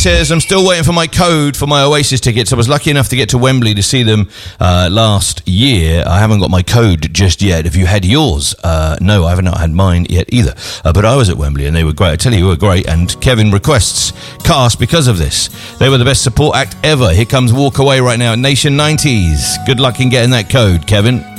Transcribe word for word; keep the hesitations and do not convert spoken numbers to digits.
Says, I'm still waiting for my code for my Oasis tickets. I was lucky enough to get to Wembley to see them uh, last year. I haven't got my code just yet. Have you had yours? Uh, no, I haven't had mine yet either. Uh, but I was at Wembley and they were great. I tell you, they were great. And Kevin requests Cast because of this. They were the best support act ever. Here comes Walk Away right now at Nation nineties. Good luck in getting that code, Kevin.